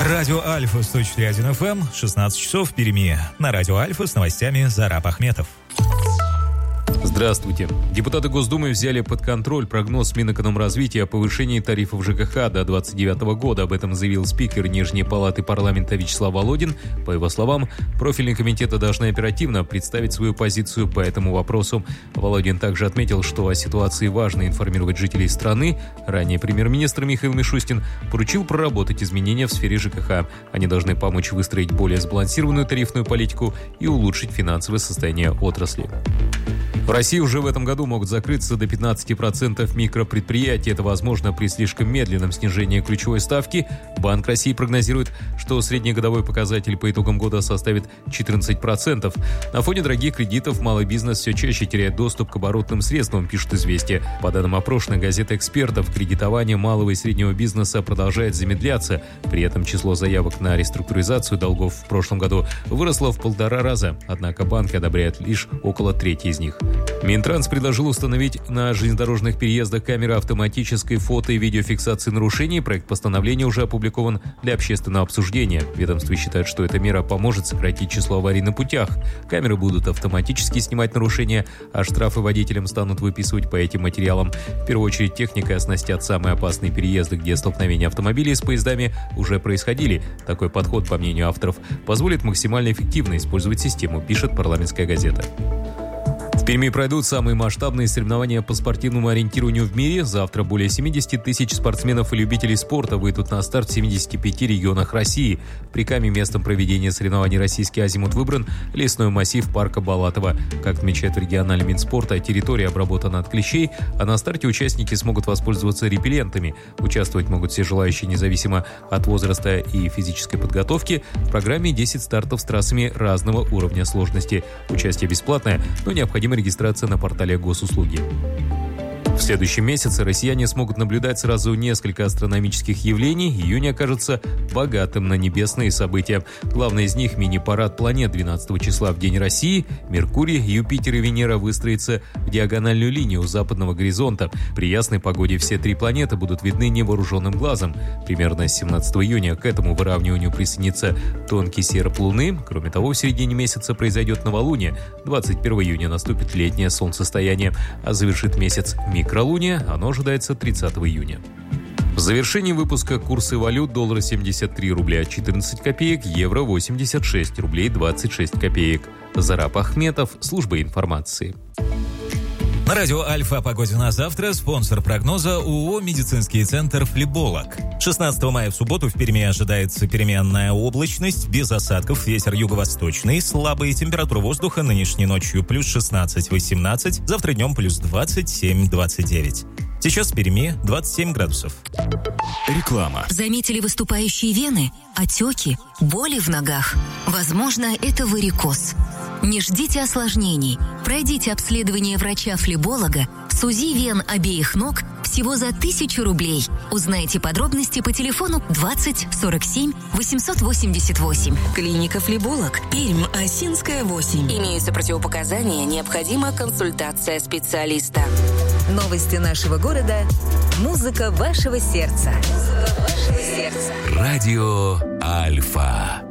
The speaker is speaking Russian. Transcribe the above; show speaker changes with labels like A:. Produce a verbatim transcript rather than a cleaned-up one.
A: Радио Альфа сто четыре один эф эм, шестнадцать часов в Перми. На Радио Альфа с новостями Зараб Ахметов.
B: Здравствуйте. Депутаты Госдумы взяли под контроль прогноз Минэкономразвития о повышении тарифов ЖКХ до двадцать девятого года. Об этом заявил спикер Нижней палаты парламента Вячеслав Володин. По его словам, профильные комитеты должны оперативно представить свою позицию по этому вопросу. Володин также отметил, что о ситуации важно информировать жителей страны. Ранее премьер-министр Михаил Мишустин поручил проработать изменения в сфере ЖКХ. Они должны помочь выстроить более сбалансированную тарифную политику и улучшить финансовое состояние отрасли. В России уже в этом году могут закрыться до пятнадцати процентов микропредприятий. Это возможно при слишком медленном снижении ключевой ставки. Банк России прогнозирует, что среднегодовой показатель по итогам года составит четырнадцать процентов. На фоне дорогих кредитов малый бизнес все чаще теряет доступ к оборотным средствам, пишет «Известия». По данным опрошенной газеты экспертов, кредитование малого и среднего бизнеса продолжает замедляться. При этом число заявок на реструктуризацию долгов в прошлом году выросло в полтора раза. Однако банки одобряют лишь около трети из них. Минтранс предложил установить на железнодорожных переездах камеры автоматической фото- и видеофиксации нарушений. Проект постановления уже опубликован для общественного обсуждения. Ведомство считает, что эта мера поможет сократить число аварий на путях. Камеры будут автоматически снимать нарушения, а штрафы водителям станут выписывать по этим материалам. В первую очередь техникой оснастят самые опасные переезды, где столкновения автомобилей с поездами уже происходили. Такой подход, по мнению авторов, позволит максимально эффективно использовать систему, пишет «Парламентская газета». В Перми пройдут самые масштабные соревнования по спортивному ориентированию в мире. Завтра более семьдесят тысяч спортсменов и любителей спорта выйдут на старт в семидесяти пяти регионах России. В Прикаме местом проведения соревнований «Российский азимут» выбран лесной массив парка Балатова. Как отмечает в региональном Минспорта, территория обработана от клещей, а на старте участники смогут воспользоваться репеллентами. Участвовать могут все желающие, независимо от возраста и физической подготовки. В программе десять стартов с трассами разного уровня сложности. Участие бесплатное, но необходимо регистрация на портале госуслуги. В следующем месяце россияне смогут наблюдать сразу несколько астрономических явлений. Июнь окажется богатым на небесные события. Главное из них – мини-парад планет двенадцатого числа в День России. Меркурий, Юпитер и Венера выстроятся в диагональную линию у западного горизонта. При ясной погоде все три планеты будут видны невооруженным глазом. Примерно с семнадцатого июня к этому выравниванию присоединится тонкий серп Луны. Кроме того, в середине месяца произойдет новолуние. двадцать первого июня наступит летнее солнцестояние, а завершит месяц микролуние. Оно ожидается тридцатого июня. В завершении выпуска курсы валют: доллар семьдесят три рубля четырнадцать копеек, евро восемьдесят шесть рублей двадцать шесть копеек. Зараб Ахметов, служба информации.
A: На радио Альфа о погоде на завтра. Спонсор прогноза ООО «Медицинский центр Флеболог». шестнадцатого мая в субботу в Перми ожидается переменная облачность, без осадков, ветер юго-восточный, слабая температура воздуха нынешней ночью плюс шестнадцать-восемнадцать, завтра днем плюс двадцать семь-двадцать девять. Сейчас в Перми двадцать семь градусов.
C: Реклама.
D: Заметили выступающие вены, отеки, боли в ногах? Возможно, это варикоз. Не ждите осложнений. Пройдите обследование врача-флеболога с УЗИ вен обеих ног всего за тысячу рублей. Узнайте подробности по телефону двадцать сорок семь восемьсот восемьдесят восемь.
E: Клиника «Флеболог», Пермь, Осинская, восемь.
F: Имеются противопоказания, необходима консультация специалиста.
E: Новости нашего города. Музыка вашего сердца. Музыка вашего сердца.
C: Радио Альфа.